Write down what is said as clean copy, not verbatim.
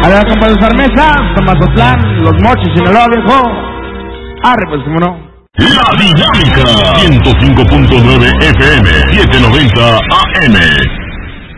Allá con Padre Mesa, Mazatlán, Los Mochis, Sinaloa, viejo. Arre, pues, cómo no. La Dinámica 105.9 FM 790 AM